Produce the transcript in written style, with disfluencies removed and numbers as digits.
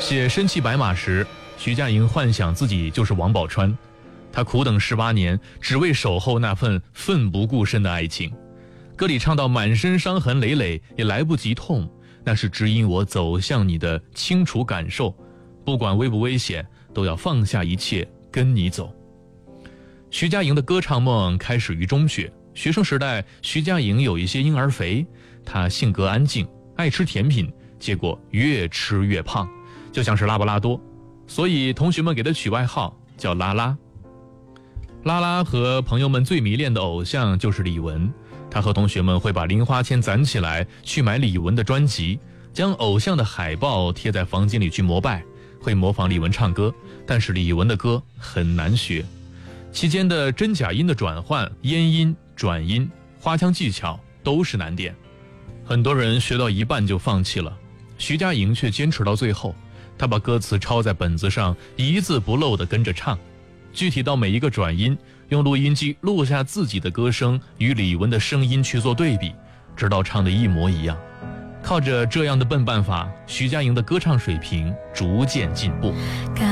写《身骑白马》时，徐佳莹幻想自己就是王宝钏，她苦等18年，只为守候那份奋不顾身的爱情。歌里唱到满身伤痕累累，也来不及痛，那是指引我走向你的清楚感受，不管危不危险，都要放下一切跟你走。徐佳莹的歌唱梦开始于中学，学生时代，徐佳莹有一些婴儿肥，她性格安静，爱吃甜品，结果越吃越胖，就像是拉布拉多，所以同学们给她取外号叫拉拉。拉拉和朋友们最迷恋的偶像就是李玟，她和同学们会把零花钱攒起来去买李玟的专辑，将偶像的海报贴在房间里去膜拜，会模仿李玟唱歌，但是李玟的歌很难学，期间的真假音的转换、咽音、转音、花腔技巧都是难点，很多人学到一半就放弃了，徐佳莹却坚持到最后，她把歌词抄在本子上，一字不漏地跟着唱，具体到每一个转音，用录音机录下自己的歌声与李玟的声音去做对比，直到唱得一模一样。靠着这样的笨办法，徐佳莹的歌唱水平逐渐进步。